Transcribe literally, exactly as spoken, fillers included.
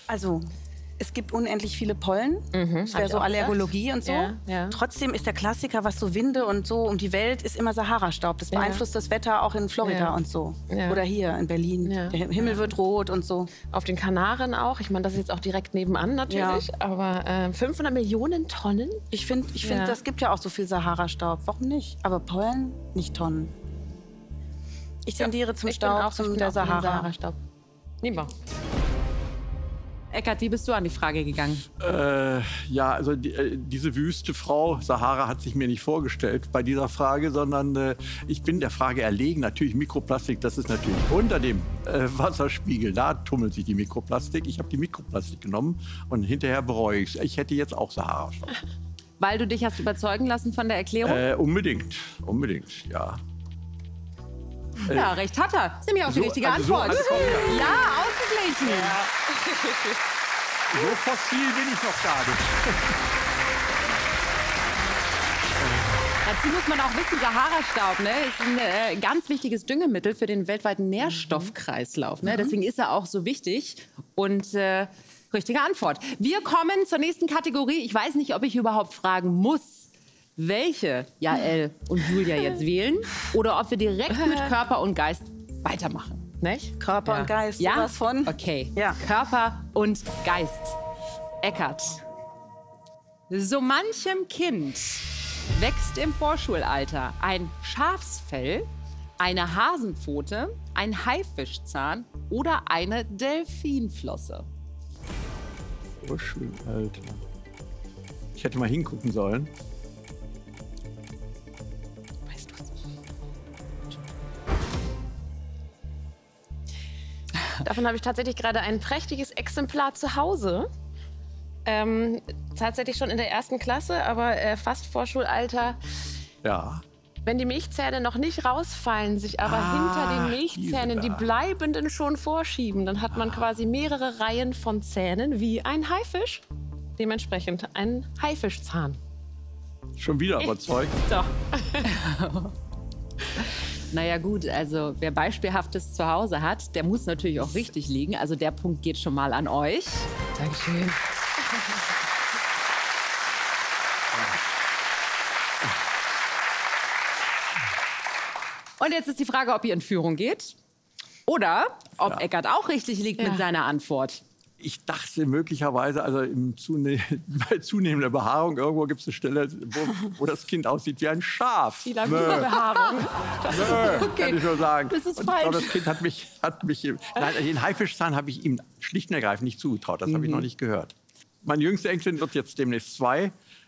Also, es gibt unendlich viele Pollen. Mhm, Das wäre so Allergologie und so. Ja, ja. Trotzdem ist der Klassiker, was so Winde und so um die Welt, ist immer Sahara-Staub. Das beeinflusst ja. das Wetter auch in Florida Ja. und so. Ja. Oder hier in Berlin. Ja. Der Himmel wird rot und so. Auf den Kanaren auch. Ich meine, das ist jetzt auch direkt nebenan natürlich. Ja. Aber äh, fünfhundert Millionen Tonnen? Ich finde, ich find, Ja. das gibt ja auch so viel Sahara-Staub. Warum nicht? Aber Pollen, nicht Tonnen. Ich tendiere ja. zum ich Staub, bin auch, zum ich bin der auch Sahara. Sahara-Staub. Lieber. Eckart, wie bist du an die Frage gegangen? Äh, ja, also die, äh, diese wüste Frau Sahara hat sich mir nicht vorgestellt bei dieser Frage, sondern äh, ich bin der Frage erlegen. Natürlich Mikroplastik, das ist natürlich unter dem äh, Wasserspiegel. Da tummelt sich die Mikroplastik. Ich habe die Mikroplastik genommen und hinterher bereue ich es. Ich hätte jetzt auch Sahara-Staub. Weil du dich hast überzeugen lassen von der Erklärung? Äh, unbedingt, unbedingt, ja. Ja, recht hat er. Das ist nämlich auch die so, richtige also so Antwort. hat's kommen. Ja, ausgeglichen. Ja. So fossil bin ich noch gar nicht. Dazu muss man auch wissen, Sahara-Staub, ne, ist ein äh, ganz wichtiges Düngemittel für den weltweiten Nährstoffkreislauf. Ne? Mhm. Deswegen ist er auch so wichtig. Und äh, richtige Antwort. Wir kommen zur nächsten Kategorie. Ich weiß nicht, ob ich überhaupt fragen muss, welche Jael und Julia jetzt wählen oder ob wir direkt mit Körper und Geist weitermachen. Nicht? Körper Ja. und Geist, Ja? sowas von. Okay. Ja. Körper und Geist. Eckart. So manchem Kind wächst im Vorschulalter ein Schafsfell, eine Hasenpfote, ein Haifischzahn oder eine Delfinflosse. Oh, schön, Alter. Ich hätte mal hingucken sollen. Weißt du es? Davon habe ich tatsächlich gerade ein prächtiges Exemplar zu Hause. Ähm, tatsächlich schon in der ersten Klasse, aber äh, fast Vorschulalter. Ja. Wenn die Milchzähne noch nicht rausfallen, sich aber Ah, hinter den Milchzähnen diese die da. bleibenden schon vorschieben, dann hat man quasi mehrere Reihen von Zähnen wie ein Haifisch. Dementsprechend ein Haifischzahn. Schon wieder überzeugt. So. Naja gut, also wer Beispielhaftes zu Hause hat, der muss natürlich auch richtig liegen. Also der Punkt geht schon mal an euch. Dankeschön. Und jetzt ist die Frage, ob ihr in Führung geht oder ob Ja. Eckart auch richtig liegt Ja. mit seiner Antwort. Ich dachte möglicherweise, also im Zune bei zunehmender Behaarung, irgendwo gibt es eine Stelle, wo, wo das Kind aussieht wie ein Schaf. Die lange Nö, Behaarung. nö, Okay, kann ich nur sagen. das ist Und falsch. Ich glaube, das Kind hat mich, hat mich nein, den Haifischzahn habe ich ihm schlicht und ergreifend nicht zugetraut. Das habe ich noch nicht gehört. Meine jüngste Enkelin wird jetzt demnächst zwei.